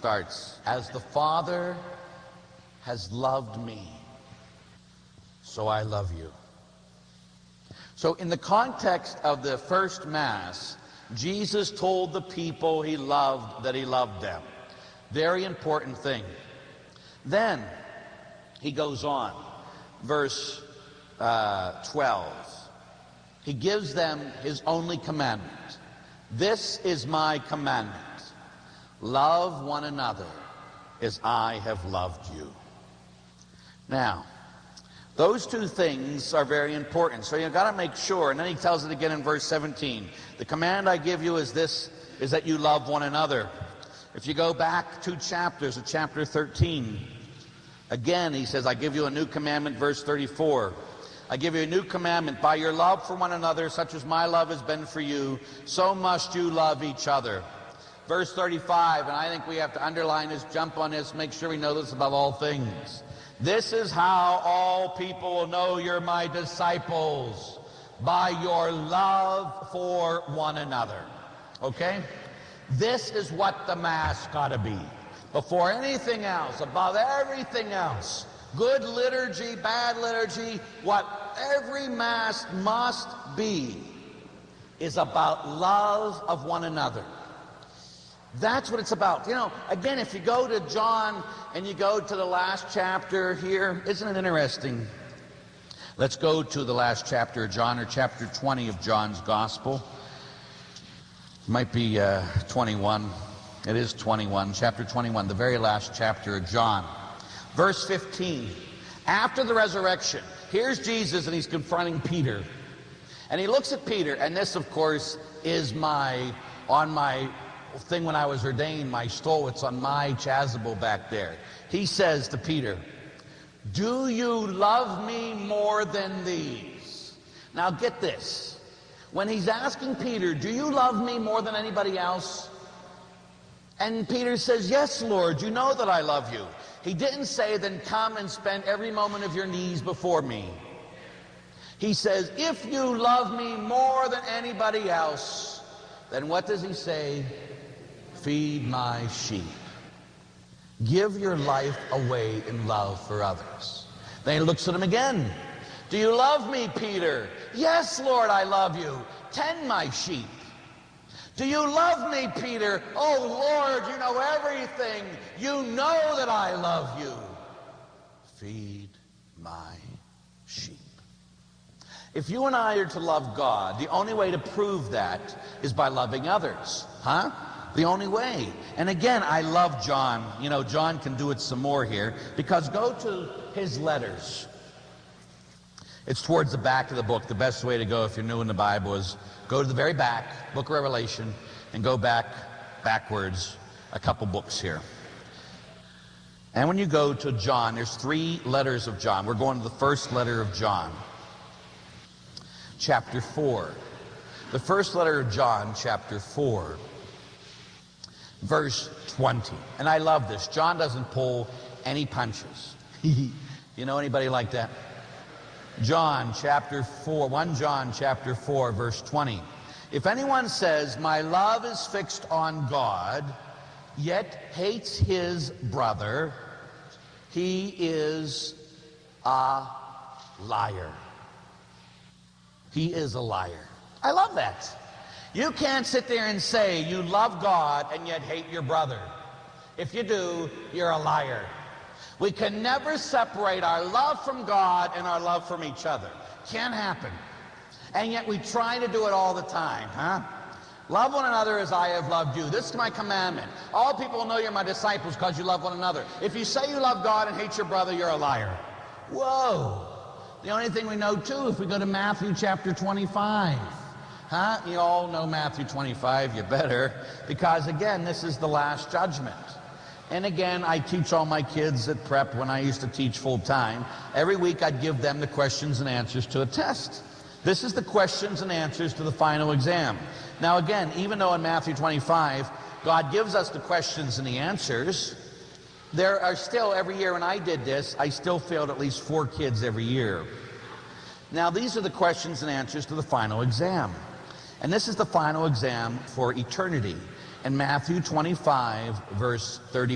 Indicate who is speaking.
Speaker 1: starts, as the Father has loved me, so I love you. So in the context of the first Mass, Jesus told the people he loved that he loved them. Very important thing. Then he goes on, verse 12. He gives them his only commandment. This is my commandment. Love one another as I have loved you. Now, those two things are very important. So you've got to make sure. And then he tells it again in verse 17. The command I give you is this, is that you love one another. If you go back 2 chapters, to chapter 13, again he says, I give you a new commandment, verse 34. I give you a new commandment, by your love for one another, such as my love has been for you, so must you love each other. Verse 35, and I think we have to underline this, jump on this, make sure we know this above all things. This is how all people will know you're my disciples, by your love for one another. Okay? This is what the Mass got to be. Before anything else, above everything else, good liturgy, bad liturgy, what every Mass must be is about love of one another. That's what it's about. You know, again, if you go to John and you go to the last chapter here, isn't it interesting? Let's go to the last chapter of John, or chapter 20 of John's Gospel. It might be 21. It is 21, chapter 21, the very last chapter of John. Verse 15. After the resurrection, here's Jesus and he's confronting Peter. And he looks at Peter, and this, of course, is on my thing when I was ordained, my stole. It's on my chasuble back there. He says to Peter, do you love me more than these? Now get this. When he's asking Peter, do you love me more than anybody else? And Peter says, yes, Lord, you know that I love you. He didn't say, then come and spend every moment of your knees before me. He says, if you love me more than anybody else, then what does he say? Feed my sheep. Give your life away in love for others. Then he looks at him again. Do you love me, Peter? Yes, Lord, I love you. Tend my sheep. Do you love me, Peter? Oh, Lord, you know everything. You know that I love you. Feed my sheep. If you and I are to love God, the only way to prove that is by loving others. Huh? The only way. And again, I love John. You know, John can do it some more here, because go to his letters. It's towards the back of the book. The best way to go if you're new in the Bible is go to the very back, Book of Revelation, and go backwards a couple books here. And when you go to John, there's 3 letters of John. We're going to the first letter of John, chapter 4. The first letter of John, chapter 4. Verse 20. And I love this. John doesn't pull any punches. You know anybody like that? John chapter 4, 1 John chapter 4, verse 20. If anyone says, my love is fixed on God, yet hates his brother, he is a liar. He is a liar. I love that. You can't sit there and say you love God and yet hate your brother. If you do, you're a liar. We can never separate our love from God and our love from each other. Can't happen. And yet we try to do it all the time, huh? Love one another as I have loved you. This is my commandment. All people will know you're my disciples because you love one another. If you say you love God and hate your brother, you're a liar. Whoa. The only thing we know, too, if we go to Matthew chapter 25. Huh? You all know Matthew 25, you better, because again, this is the last judgment. And again, I teach all my kids at prep when I used to teach full time. Every week I'd give them the questions and answers to a test. This is the questions and answers to the final exam. Now again, even though in Matthew 25, God gives us the questions and the answers, there are still, every year when I did this, I still failed at least 4 kids every year. Now these are the questions and answers to the final exam. And this is the final exam for eternity. In Matthew 25, verse 30.